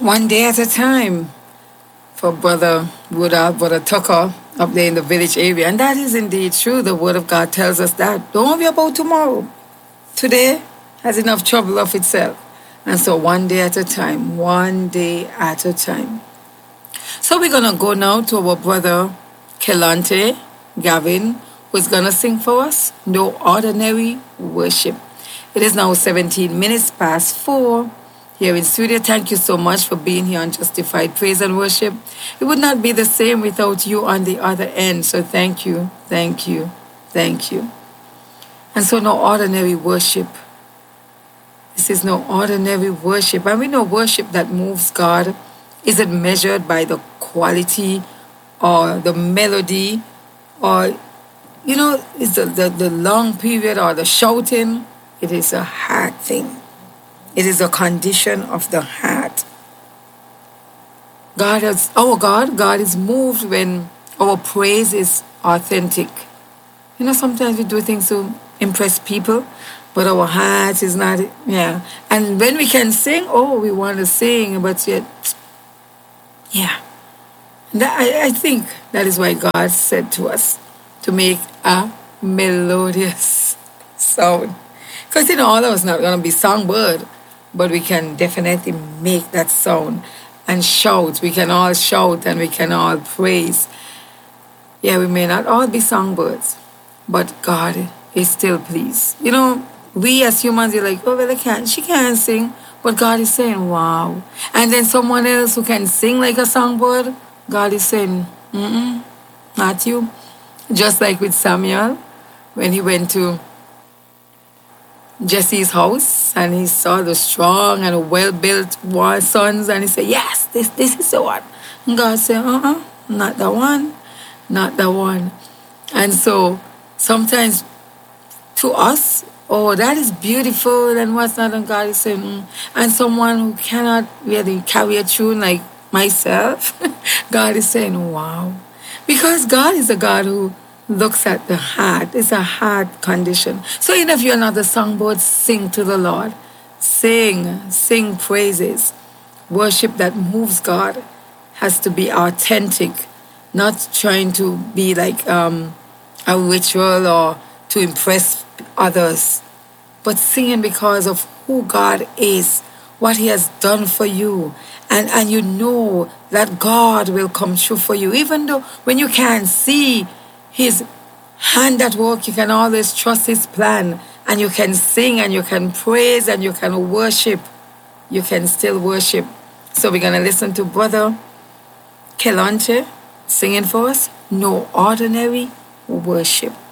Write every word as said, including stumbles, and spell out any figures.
One day at a time for Brother Woodard, Brother Tucker up there in the village area. And that is indeed true. The Word of God tells us that. Don't worry about tomorrow. Today has enough trouble of itself. And so one day at a time, one day at a time. So we're going to go now to our brother Kelante Gavin, who's going to sing for us No Ordinary Worship. It is now seventeen minutes past four here in studio. Thank you so much for being here on Justified Praise and Worship. It would not be the same without you on the other end. So thank you, thank you, thank you. And so no ordinary worship. This is no ordinary worship. And we know worship that moves God isn't measured by the quality or the melody or, you know, it's the, the, the long period or the shouting. It is a heart thing. It is a condition of the heart. God has, our God, God is moved when our praise is authentic. You know, sometimes we do things to impress people, but our heart is not, yeah. And when we can sing, oh, we want to sing, but yet, yeah. That, I, I think that is why God said to us to make a melodious sound. Because, you know, all of us not going to be songbird, but we can definitely make that sound and shout. We can all shout and we can all praise. Yeah, we may not all be songbirds, but God is still pleased. You know, we as humans are like, oh, well, I can't. She can't sing. But God is saying, wow. And then someone else who can sing like a songbird, God is saying, mm-mm, not you. Just like with Samuel, when he went to Jesse's house and he saw the strong and well-built war sons and he said, yes, this, this is the one. And God said, uh-uh, not the one, not the one. And so sometimes to us, oh, that is beautiful and what's not, and God is saying, mm. And someone who cannot really carry a tune like myself, God is saying, wow. Because God is a God who looks at the heart. It's a heart condition. So even if you're not a songbird, sing to the Lord. Sing, sing praises. Worship that moves God has to be authentic, not trying to be like um, a ritual or to impress others, but singing because of who God is, what He has done for you. And, and you know that God will come true for you. Even though when you can't see His hand at work, you can always trust His plan. And you can sing and you can praise and you can worship. You can still worship. So we're going to listen to Brother Kelante singing for us, No Ordinary Worship.